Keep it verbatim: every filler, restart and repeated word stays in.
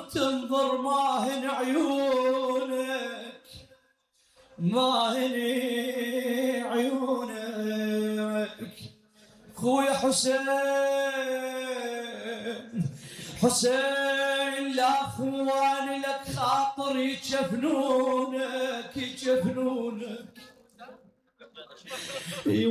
تنظر ما هن عيونك، ما هن عيونك. خويا حسين حسين الاخوان لك خاطر يجفنونك يجفنونك